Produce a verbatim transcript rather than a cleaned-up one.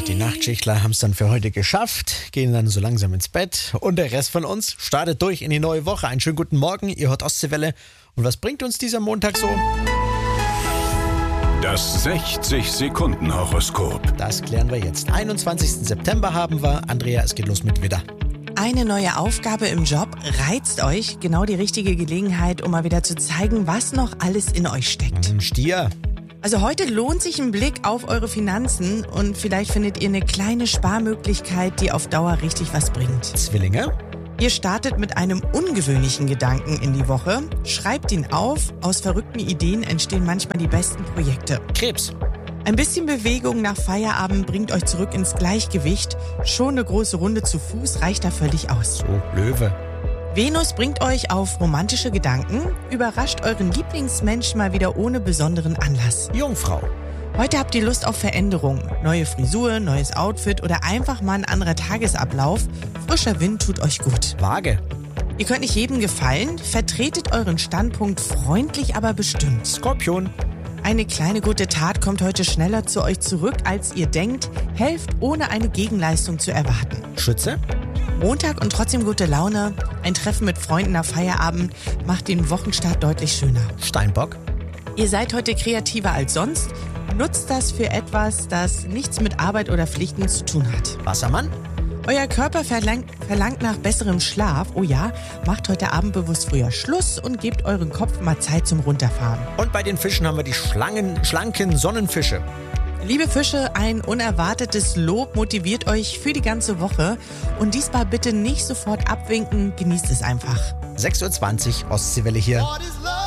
die Nachtschichtler haben es dann für heute geschafft, gehen dann so langsam ins Bett und der Rest von uns startet durch in die neue Woche. Einen schönen guten Morgen, ihr hört Ostseewelle. Und was bringt uns dieser Montag so? Das sechzig-Sekunden-Horoskop. Das klären wir jetzt. einundzwanzigsten September haben wir. Andrea, es geht los mit Widder. Eine neue Aufgabe im Job reizt euch. Genau die richtige Gelegenheit, um mal wieder zu zeigen, was noch alles in euch steckt. Ein Stier. Also heute lohnt sich ein Blick auf eure Finanzen und vielleicht findet ihr eine kleine Sparmöglichkeit, die auf Dauer richtig was bringt. Zwillinge. Ihr startet mit einem ungewöhnlichen Gedanken in die Woche. Schreibt ihn auf. Aus verrückten Ideen entstehen manchmal die besten Projekte. Krebs. Ein bisschen Bewegung nach Feierabend bringt euch zurück ins Gleichgewicht. Schon eine große Runde zu Fuß reicht da völlig aus. So, Löwe. Venus bringt euch auf romantische Gedanken. Überrascht euren Lieblingsmensch mal wieder ohne besonderen Anlass. Jungfrau. Heute habt ihr Lust auf Veränderung. Neue Frisur, neues Outfit oder einfach mal ein anderer Tagesablauf. Frischer Wind tut euch gut. Waage. Ihr könnt nicht jedem gefallen. Vertretet euren Standpunkt freundlich, aber bestimmt. Skorpion. Eine kleine gute Tat kommt heute schneller zu euch zurück, als ihr denkt. Helft, ohne eine Gegenleistung zu erwarten. Schütze. Montag und trotzdem gute Laune. Ein Treffen mit Freunden nach Feierabend macht den Wochenstart deutlich schöner. Steinbock. Ihr seid heute kreativer als sonst. Nutzt das für etwas, das nichts mit Arbeit oder Pflichten zu tun hat. Wassermann. Euer Körper verlangt, verlangt nach besserem Schlaf. Oh ja, macht heute Abend bewusst früher Schluss und gebt euren Kopf mal Zeit zum Runterfahren. Und bei den Fischen haben wir die Schlangen, schlanken Sonnenfische. Liebe Fische, ein unerwartetes Lob motiviert euch für die ganze Woche. Und diesmal bitte nicht sofort abwinken, genießt es einfach. sechs Uhr zwanzig, Ostseewelle hier.